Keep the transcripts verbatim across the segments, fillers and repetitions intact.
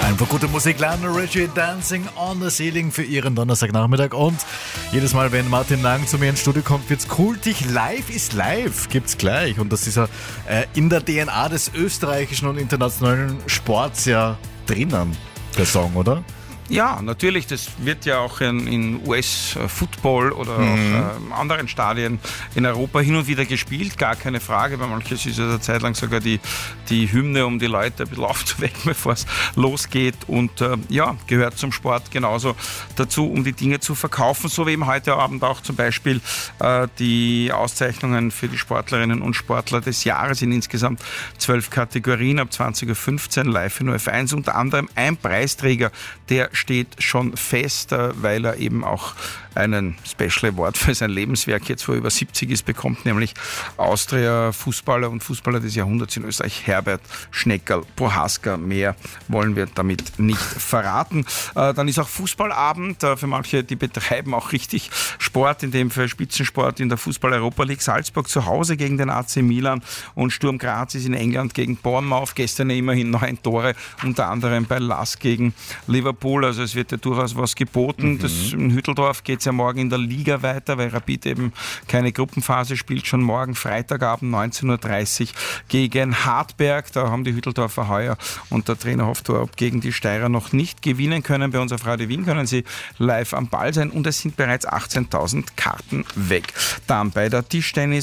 Einfach gute Musik lernen. Richie Dancing on the Ceiling für Ihren Donnerstagnachmittag. Und jedes Mal, wenn Martin Lang zu mir ins Studio kommt, wird's kultig. Live ist live, gibt's gleich. Und das ist ja äh, in der D N A des österreichischen und internationalen Sports ja drinnen, der Song, oder? Ja, natürlich, das wird ja auch in, in U S-Football oder mhm. auch äh, anderen Stadien in Europa hin und wieder gespielt, gar keine Frage. Bei manches ist ja eine Zeit lang sogar die, die Hymne, um die Leute ein bisschen aufzuwecken, bevor es losgeht. Und äh, ja, gehört zum Sport genauso dazu, um die Dinge zu verkaufen. So wie eben heute Abend auch zum Beispiel äh, die Auszeichnungen für die Sportlerinnen und Sportler des Jahres in insgesamt zwölf Kategorien ab zwanzig Uhr fünfzehn live in O F eins. Unter anderem ein Preisträger, der steht schon fest, weil er eben auch einen Special Award für sein Lebenswerk, jetzt wo er über siebzig ist, bekommt, nämlich Austria-Fußballer und Fußballer des Jahrhunderts in Österreich, Herbert Schneckerl-Prohaska. Mehr wollen wir damit nicht verraten. Dann ist auch Fußballabend für manche, die betreiben auch richtig Sport, in dem für Spitzensport in der Fußball-Europa League. Salzburg zu Hause gegen den A C Milan und Sturm Graz ist in England gegen Bournemouth. Gestern immerhin neun Tore, unter anderem bei Lask gegen Liverpool. Also es wird ja durchaus was geboten. Mhm. Das, in Hütteldorf geht es ja morgen in der Liga weiter, weil Rapid eben keine Gruppenphase spielt, schon morgen Freitagabend neunzehn Uhr dreißig gegen Hartberg. Da haben die Hütteldorfer heuer und der Trainer Hoftorp gegen die Steirer noch nicht gewinnen können. Bei uns auf Radio Wien können sie live am Ball sein und es sind bereits achtzehntausend Karten weg. Dann bei der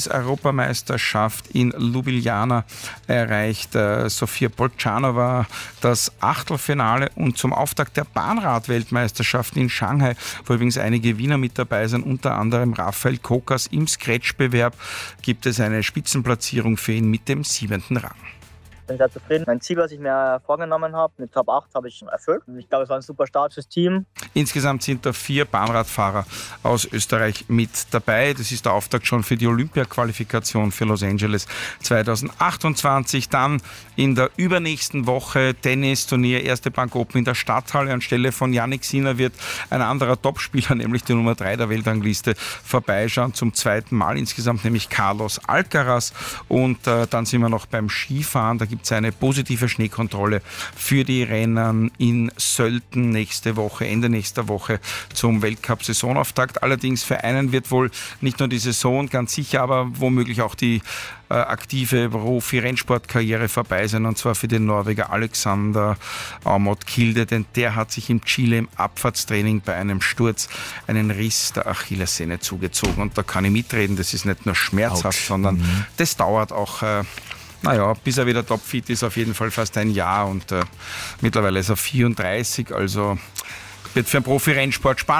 Tischtennis-Europameisterschaft in Ljubljana erreicht äh, Sofia Polčánová das Achtelfinale und zum Auftakt der Bahnrad-Weltmeisterschaften in Shanghai, wo übrigens einige Wiener mit dabei sind, unter anderem Rafael Kokas. Im Scratch-Bewerb gibt es eine Spitzenplatzierung für ihn mit dem siebenten Rang. Ich bin sehr zufrieden. Mein Ziel, was ich mir vorgenommen habe, mit Top acht, habe ich schon erfüllt. Ich glaube, es war ein super Start fürs Team. Insgesamt sind da vier Bahnradfahrer aus Österreich mit dabei. Das ist der Auftakt schon für die Olympia-Qualifikation für Los Angeles zweitausendachtundzwanzig. Dann in der übernächsten Woche Tennisturnier, erste Bank Open in der Stadthalle. Anstelle von Jannik Sinner wird ein anderer Topspieler, nämlich die Nummer drei der Weltrangliste, vorbeischauen. Zum zweiten Mal insgesamt, nämlich Carlos Alcaraz. Und äh, dann sind wir noch beim Skifahren. Da gibt es eine positive Schneekontrolle für die Rennen in Sölden nächste Woche, Ende nächster Woche zum Weltcup-Saisonauftakt. Allerdings für einen wird wohl nicht nur die Saison ganz sicher, aber womöglich auch die äh, aktive Profi-Rennsportkarriere vorbei sein, und zwar für den Norweger Alexander Aamodt Kilde, denn der hat sich im Chile im Abfahrtstraining bei einem Sturz einen Riss der Achillessehne zugezogen. Und da kann ich mitreden, das ist nicht nur schmerzhaft, Ouch. sondern mhm. das dauert auch äh, Naja, bis er wieder topfit ist, auf jeden Fall fast ein Jahr und äh, mittlerweile ist er vierunddreißig, also wird für einen Profi-Rennsport spannend.